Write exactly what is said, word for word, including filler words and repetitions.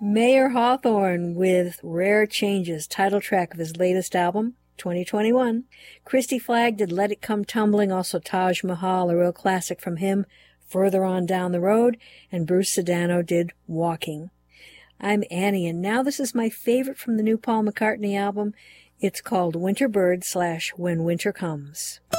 Mayer Hawthorne with Rare Changes, title track of his latest album, twenty twenty-one. Christy Flagg did Let It Come Tumbling, also Taj Mahal, a real classic from him, Further On Down the Road, and Bruce Sedano did Walking. I'm Annie, and now this is my favorite from the new Paul McCartney album. It's called Winter Bird slash When Winter Comes.